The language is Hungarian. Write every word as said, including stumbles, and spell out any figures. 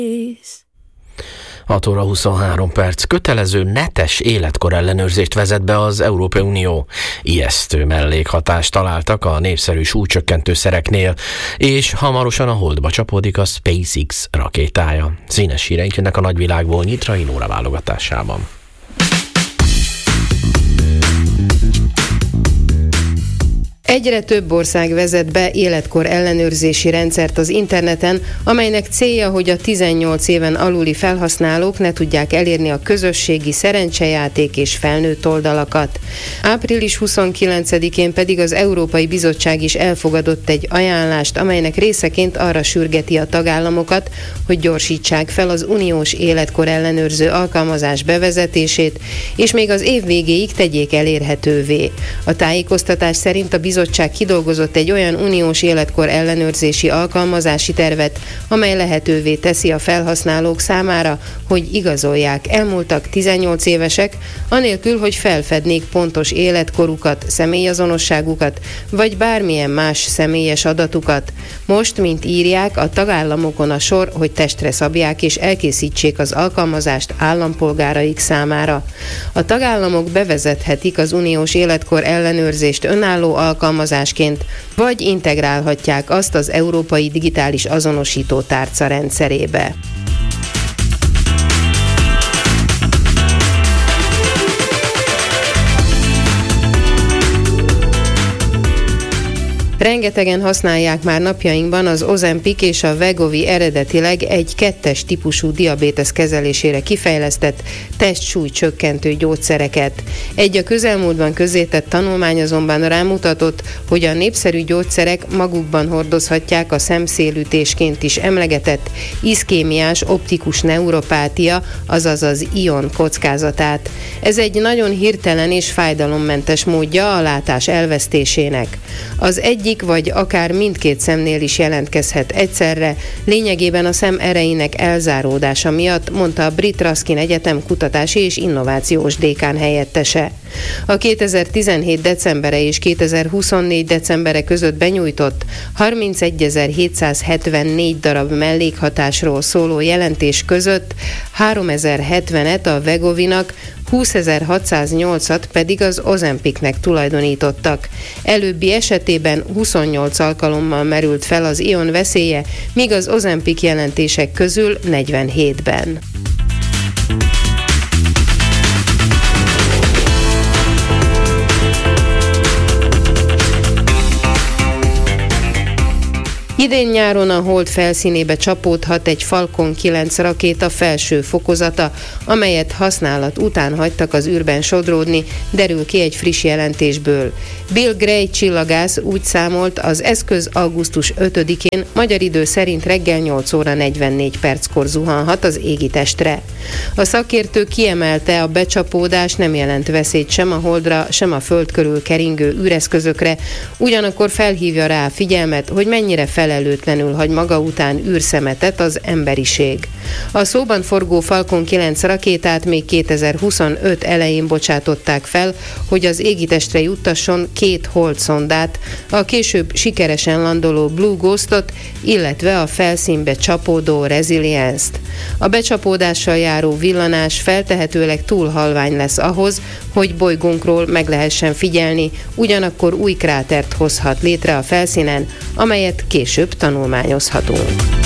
hat óra huszonhárom perc. Kötelező netes életkor ellenőrzést vezet be az Európai Unió. Ijesztő mellékhatást találtak a népszerű súlycsökkentő szereknél, és hamarosan a Holdba csapódik a SpaceX rakétája. Színes híreink jönnek a nagyvilágból Nyitrai Nóra válogatásában. Egyre több ország vezet be életkor ellenőrzési rendszert az interneten, amelynek célja, hogy a tizennyolc éven aluli felhasználók ne tudják elérni a közösségi szerencsejáték és felnőtt oldalakat. április huszonkilencedikén pedig az Európai Bizottság is elfogadott egy ajánlást, amelynek részeként arra sürgeti a tagállamokat, hogy gyorsítsák fel az uniós életkor ellenőrző alkalmazás bevezetését, és még az év végéig tegyék elérhetővé. A tájékoztatás szerint a bizottság A bizottság kidolgozott egy olyan uniós életkor ellenőrzési alkalmazási tervet, amely lehetővé teszi a felhasználók számára, hogy igazolják, elmúltak tizennyolc évesek, anélkül, hogy felfednék pontos életkorukat, személyazonosságukat, vagy bármilyen más személyes adatukat. Most, mint írják, a tagállamokon a sor, hogy testre szabják és elkészítsék az alkalmazást állampolgáraik számára. A tagállamok bevezethetik az uniós életkor ellenőrzést önálló alkalmazásként, vagy integrálhatják azt az Európai Digitális Azonosító Tárca rendszerébe. Rengetegen használják már napjainkban az Ozempic és a Wegovy eredetileg egy kettes típusú diabétesz kezelésére kifejlesztett testsúlycsökkentő gyógyszereket. Egy a közelmúltban közzétett tanulmány azonban rámutatott, hogy a népszerű gyógyszerek magukban hordozhatják a szemszélütésként is emlegetett iszkémiás optikus neuropátia, azaz az ion kockázatát. Ez egy nagyon hirtelen és fájdalommentes módja a látás elvesztésének. Az egyik vagy akár mindkét szemnél is jelentkezhet egyszerre, lényegében a szem erejének elzáródása miatt, mondta a Brit Ruskin Egyetem kutatási és innovációs dékán helyettese. A kétezer-tizenhét decembere és kétezer-huszonnégy decembere között benyújtott harmincegyezer-hétszázhetvennégy darab mellékhatásról szóló jelentés között háromezer-hetvenet a Wegovynak, húszezer-hatszáznyolcat pedig az Ozempicnek tulajdonítottak. Előbbi esetében huszonnyolc alkalommal merült fel az ion veszélye, míg az Ozempic jelentések közül negyvenhétben. Idén nyáron a Hold felszínébe csapódhat egy Falcon kilenc rakéta felső fokozata, amelyet használat után hagytak az űrben sodródni, derül ki egy friss jelentésből. Bill Gray csillagász úgy számolt, az eszköz augusztus ötödikén, magyar idő szerint reggel nyolc óra negyvennégy perckor zuhanhat az égitestre. A szakértő kiemelte, a becsapódás nem jelent veszélyt sem a Holdra, sem a Föld körül keringő űreszközökre, ugyanakkor felhívja rá a figyelmet, hogy mennyire felelőtlenül hagy maga után űrszemetet az emberiség. A szóban forgó Falcon kilenc rakétát még kétezer-huszonöt elején bocsátották fel, hogy az égitestre juttasson két Hold szondát, a később sikeresen landoló Blue Ghostot, illetve a felszínbe csapódó Resilience-t. A becsapódással járó villanás feltehetőleg túl halvány lesz ahhoz, hogy bolygónkról meg lehessen figyelni, ugyanakkor új krátert hozhat létre a felszínen, amelyet később tanulmányozhatunk.